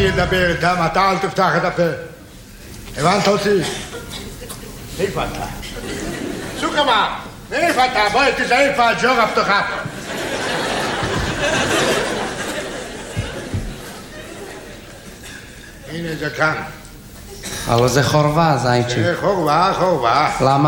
לדבר איתם, אתה אל תפתח את הפה. הבנת אותי? איפה אתה? סוכמה, איפה אתה? בואי תזהה איפה הג'ורה פתוחה פה. הנה זה כאן. אבל זה חורבה, זייצ'י. חורבה. למה?